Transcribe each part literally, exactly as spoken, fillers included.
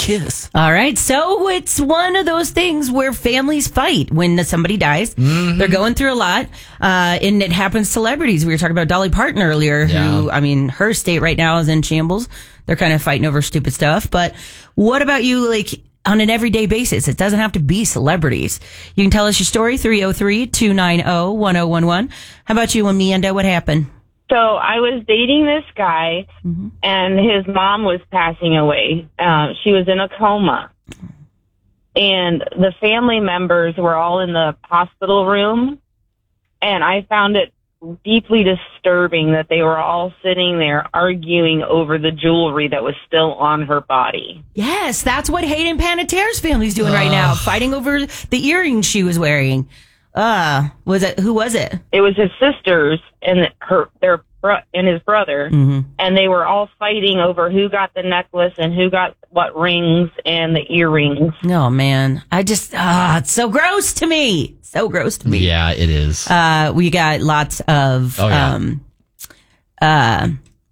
kiss. All right. So it's one of those things where families fight when somebody dies. Mm-hmm. They're going through a lot. Uh, and it happens to celebrities. We were talking about Dolly Parton earlier, Yeah. who, I mean, her state right now is in shambles. They're kind of fighting over stupid stuff. But what about you, like, on an everyday basis? It doesn't have to be celebrities. You can tell us your story, three oh three, two nine oh, one oh one one. How about you, Amanda? What happened? So I was dating this guy, Mm-hmm. and his mom was passing away. Uh, she was in a coma. And the family members were all in the hospital room, and I found it deeply disturbing that they were all sitting there arguing over the jewelry that was still on her body. Yes, that's what Hayden Panettiere's family's doing right now, fighting over the earrings she was wearing. Uh, was it, who was it? It was his sisters and her, their, bro- and his brother, Mm-hmm. and they were all fighting over who got the necklace and who got what rings and the earrings. Oh, man. I just, ah, it's so gross to me. So gross to me. Yeah, it is. Uh, we got lots of, Oh, yeah. um, uh,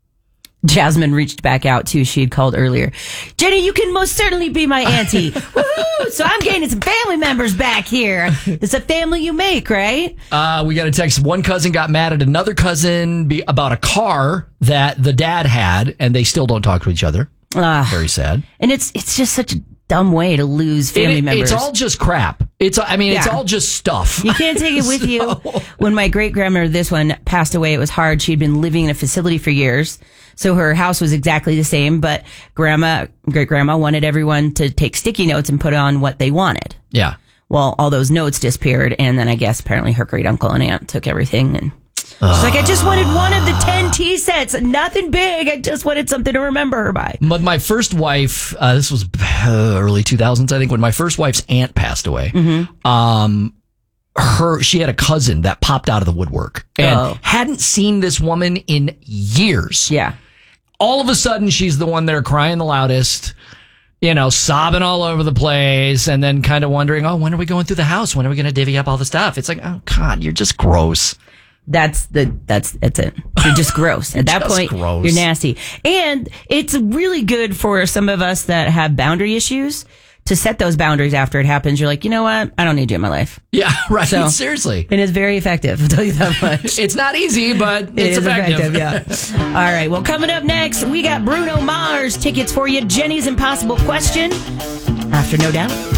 Jasmine reached back out too. She had called earlier. Jenny, you can most certainly be my auntie. Woohoo! So I'm gaining some family members back here. It's a family you make, right? Uh, we got a text. One cousin got mad at another cousin be, about a car that the dad had, and they still don't talk to each other. Uh, Very sad. and it's it's just such a dumb way to lose family It- members. It's all just crap. It's. I mean, it's Yeah. all just stuff. You can't take it with you. So- When my great grandmother, this one, passed away, it was hard. She'd been living in a facility for years. So her house was exactly the same, but grandma, great grandma wanted everyone to take sticky notes and put on what they wanted. Yeah. Well, all those notes disappeared. And then I guess apparently her great uncle and aunt took everything. And she's like, I just wanted one of the ten tea sets. Nothing big. I just wanted something to remember her by. But my first wife, uh, this was uh, early two thousands, I think, when my first wife's aunt passed away. Mm-hmm. Um, her, she had a cousin that popped out of the woodwork and Oh. hadn't seen this woman in years. Yeah. All of a sudden, she's the one there crying the loudest, you know, sobbing all over the place, and then kind of wondering, oh, when are we going through the house? When are we going to divvy up all the stuff? It's like, oh, God, you're just gross. That's the that's that's it. You're just gross. At that Just point, gross. you're nasty. And it's really good for some of us that have boundary issues to set those boundaries after it happens. You're like, you know what? I don't need you in my life. Yeah, right. So- Seriously. And it's very effective. I'll tell you that much. It's not easy, but It it's is effective. effective, yeah. All right. Well, coming up next, we got Bruno Mars tickets for you. Jenny's impossible question. After No Doubt.